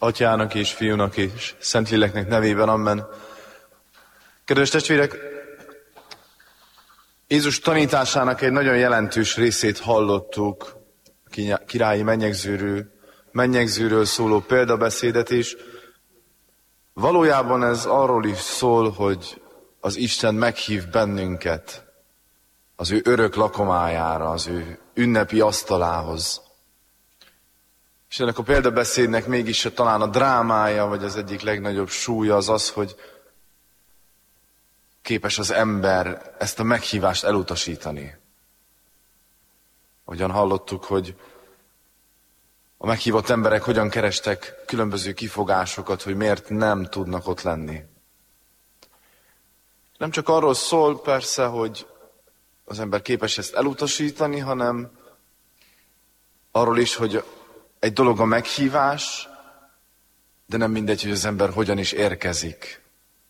Atyának és Fiúnak és Szentléleknek nevében, amen. Kedves testvérek, Jézus tanításának egy nagyon jelentős részét hallottuk, királyi mennyegzőről szóló példabeszédet is. Valójában ez arról is szól, hogy az Isten meghív bennünket az ő örök lakomájára, az ő ünnepi asztalához. És ennek a példabeszédnek mégis talán a drámája, vagy az egyik legnagyobb súlya az, hogy képes az ember ezt a meghívást elutasítani. Hogyan hallottuk, hogy a meghívott emberek hogyan kerestek különböző kifogásokat, hogy miért nem tudnak ott lenni. Nem csak arról szól persze, hogy az ember képes ezt elutasítani, hanem arról is, hogy egy dolog a meghívás, de nem mindegy, hogy az ember hogyan is érkezik.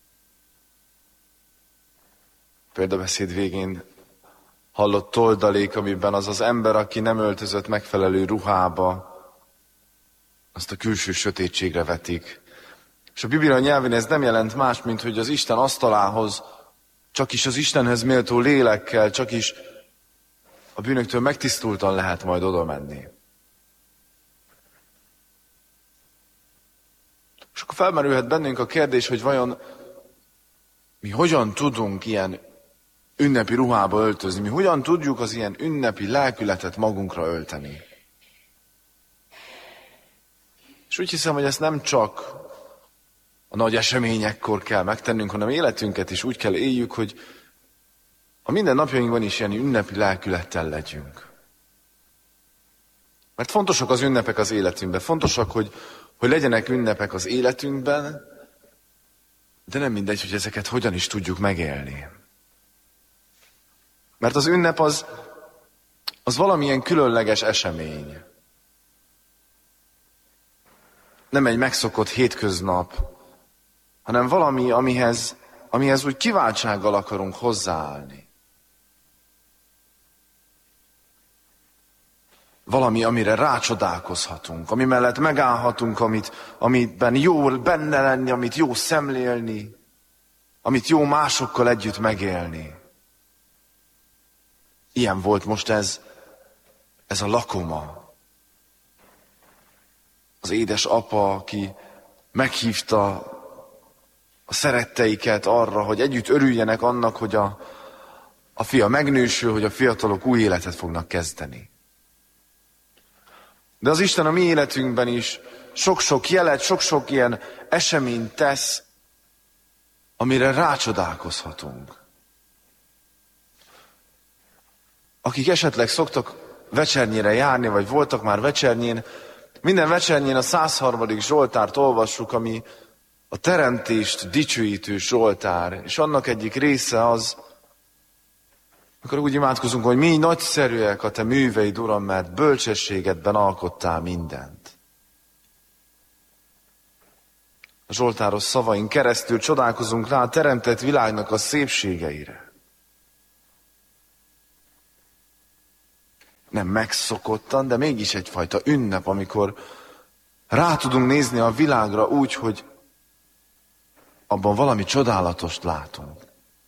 Példabeszéd végén hallott toldalék, amiben az ember, aki nem öltözött megfelelő ruhába, azt a külső sötétségre vetik. És a Biblia nyelvén ez nem jelent más, mint hogy az Isten asztalához csak is az Istenhez méltó lélekkel, csak is a bűnöktől megtisztultan lehet majd oda menni. És akkor felmerülhet bennünk a kérdés, hogy vajon mi hogyan tudunk ilyen ünnepi ruhába öltözni, mi hogyan tudjuk az ilyen ünnepi lelkületet magunkra ölteni. És úgy hiszem, hogy ezt nem csak a nagy eseményekkor kell megtennünk, hanem életünket is úgy kell éljük, hogy a minden napjainkban is ilyen ünnepi lelkülettel legyünk. Mert fontosak az ünnepek az életünkben, fontosak, hogy legyenek ünnepek az életünkben, de nem mindegy, hogy ezeket hogyan is tudjuk megélni. Mert az ünnep az valamilyen különleges esemény. Nem egy megszokott hétköznap, hanem valami, amihez úgy kiváltsággal akarunk hozzáállni. Valami, amire rácsodálkozhatunk, ami mellett megállhatunk, amiben jó benne lenni, amit jó szemlélni, amit jó másokkal együtt megélni. Ilyen volt most ez a lakoma. Az édesapa, aki meghívta a szeretteiket arra, hogy együtt örüljenek annak, hogy a fia megnősül, hogy a fiatalok új életet fognak kezdeni. De az Isten a mi életünkben is sok-sok jelet, sok-sok ilyen eseményt tesz, amire rácsodálkozhatunk. Akik esetleg szoktak vecsernyére járni, vagy voltak már vecsernyén, minden vecsernyén a 103. Zsoltárt olvassuk, ami a teremtést dicsőítő Zsoltár, és annak egyik része az, akkor úgy imádkozunk, hogy mi nagyszerűek a te műveid, Uram, mert bölcsességedben alkottál mindent. A Zsoltáros szavain keresztül csodálkozunk rá a teremtett világnak a szépségeire. Nem megszokottan, de mégis egyfajta ünnep, amikor rá tudunk nézni a világra úgy, hogy abban valami csodálatost látunk.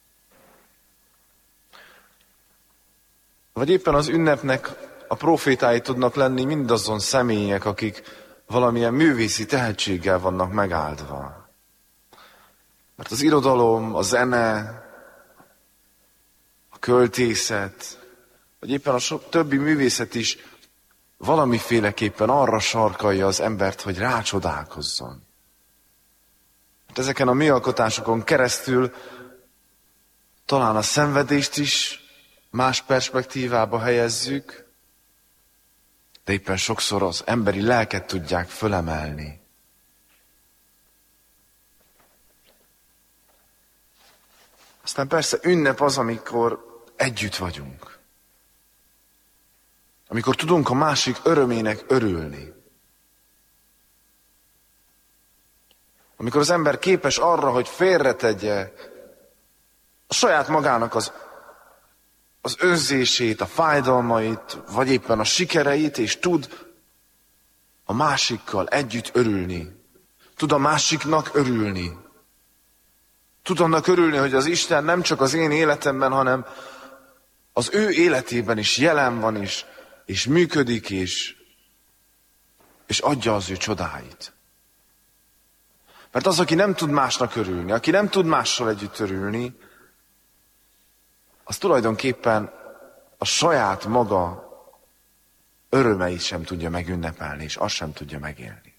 Vagy éppen az ünnepnek a profétái tudnak lenni mindazon személyek, akik valamilyen művészi tehetséggel vannak megáldva. Mert az irodalom, a zene, a költészet, vagy éppen a sok többi művészet is valamiféleképpen arra sarkalja az embert, hogy rácsodálkozzon. Hát ezeken a műalkotásokon keresztül talán a szenvedést is más perspektívába helyezzük, de éppen sokszor az emberi lelket tudják fölemelni. Aztán persze ünnep az, amikor együtt vagyunk. Amikor tudunk a másik örömének örülni. Amikor az ember képes arra, hogy félretegye a saját magának az önzését, a fájdalmait, vagy éppen a sikereit, és tud a másikkal együtt örülni tud a másiknak örülni. Tud annak örülni, hogy az Isten nem csak az én életemben, hanem az ő életében is jelen van, és működik, és adja az ő csodáit. Mert az, aki nem tud másnak örülni, aki nem tud mással együtt örülni, az tulajdonképpen a saját maga örömeit sem tudja megünnepelni, és azt sem tudja megélni.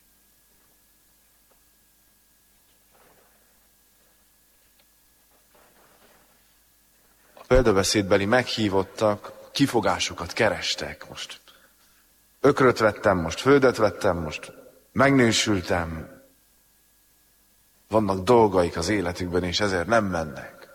A példabeszédbeli meghívottak kifogásokat kerestek. Most ökröt vettem, most földet vettem, most megnősültem. Vannak dolgaik az életükben, és ezért nem mennek.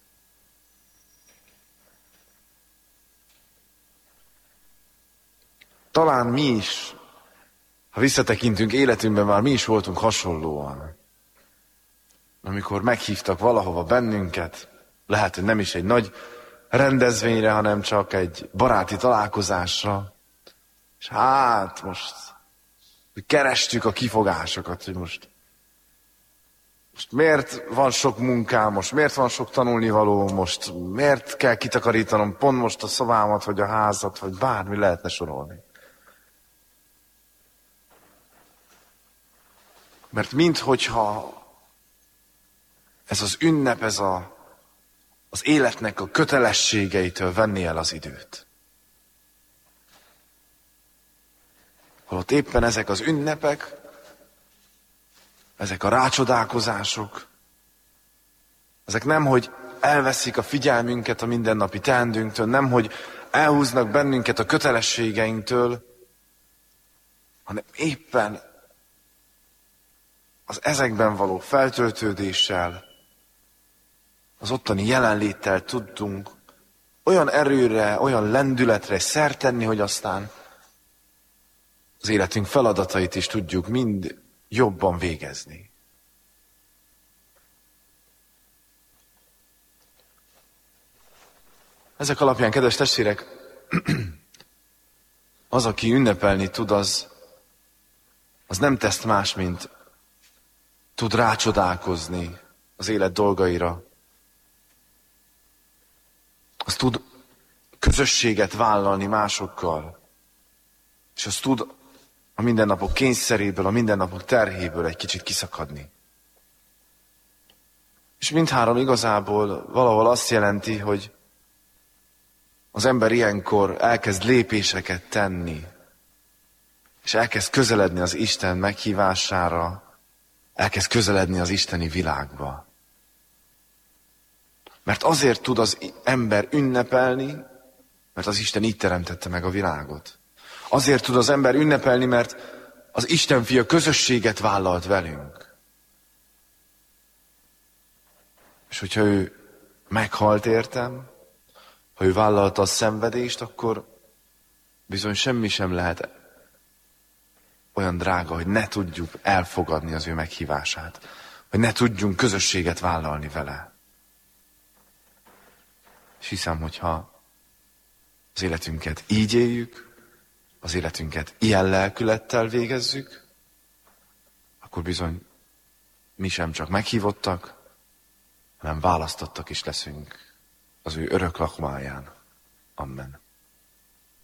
Talán mi is, ha visszatekintünk életünkben, már mi is voltunk hasonlóan. Amikor meghívtak valahova bennünket, lehet, hogy nem is egy nagy rendezvényre, hanem csak egy baráti találkozásra. És hát most kerestük a kifogásokat, hogy most miért van sok munkám, most miért van sok tanulnivaló, most miért kell kitakarítanom pont most a szobámat, vagy a házat, vagy bármi lehetne sorolni. Mert minthogyha ez az ünnep, az életnek a kötelességeitől venni el az időt. Holott éppen ezek az ünnepek, ezek a rácsodálkozások, ezek nem, hogy elveszik a figyelmünket a mindennapi teendőnktől, nem, hogy elhúznak bennünket a kötelességeinktől, hanem éppen az ezekben való feltöltődéssel, az ottani jelenléttel tudtunk olyan erőre, olyan lendületre szert tenni, hogy aztán az életünk feladatait is tudjuk mind jobban végezni. Ezek alapján, kedves testvérek, az, aki ünnepelni tud, az nem tesz más, mint tud rácsodálkozni az élet dolgaira. Az tud közösséget vállalni másokkal, és az tud a mindennapok kényszeréből, a mindennapok terhéből egy kicsit kiszakadni. És mindhárom igazából valahol azt jelenti, hogy az ember ilyenkor elkezd lépéseket tenni, és elkezd közeledni az Isten meghívására, elkezd közeledni az isteni világba. Mert azért tud az ember ünnepelni, mert az Isten így teremtette meg a világot. Azért tud az ember ünnepelni, mert az Isten fia közösséget vállalt velünk. És hogyha ő meghalt értem, ha ő vállalta a szenvedést, akkor bizony semmi sem lehet olyan drága, hogy ne tudjuk elfogadni az ő meghívását, hogy ne tudjunk közösséget vállalni vele. És hiszem, hogyha az életünket így éljük, az életünket ilyen lelkülettel végezzük, akkor bizony mi sem csak meghívottak, hanem választottak is leszünk az ő örök lakmáján. Amen.